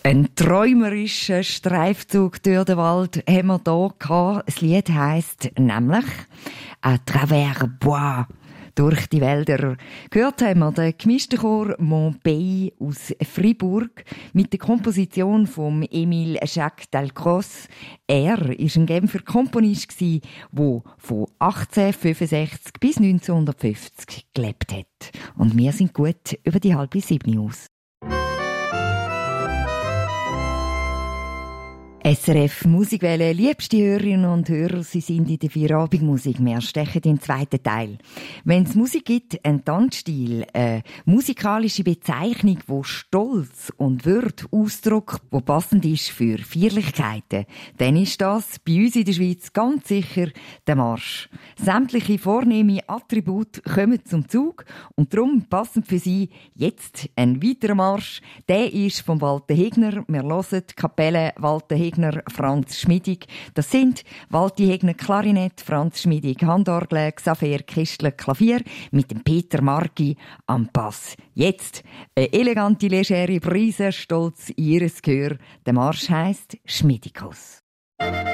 Ein träumerischer Streifzug durch den Wald haben wir hier gehabt. Das Lied heisst nämlich «À travers bois». Durch die Wälder. Gehört haben wir den gemischten Chor «Mon Pays» aus Fribourg mit der Komposition von Émile Jacques Dalcroze. Er war ein Genfer Komponist, der von 1865 bis 1950 gelebt hat. Und wir sind gut über die 6:30 aus. SRF Musikwelle, liebste Hörerinnen und Hörer, Sie sind in der Feierabendmusik. Wir stechen in den zweiten Teil. Wenn es Musik gibt, ein Tanzstil, eine musikalische Bezeichnung, wo Stolz und Würde ausdrückt, wo passend ist für Feierlichkeiten, dann ist das bei uns in der Schweiz ganz sicher der Marsch. Sämtliche vornehme Attribute kommen zum Zug und darum passend für Sie jetzt ein weiterer Marsch. Der ist von Walter Hegner. Wir hören die Kapelle Walter Hegner, Franz Schmidig. Das sind Walter Hegner Klarinett, Franz Schmidig Handorgel, Xaver Kistler Klavier mit dem Peter Marki am Bass. Jetzt eine elegante, legere Brise, stolz in ihres Gehör. Der Marsch heisst Schmidikus.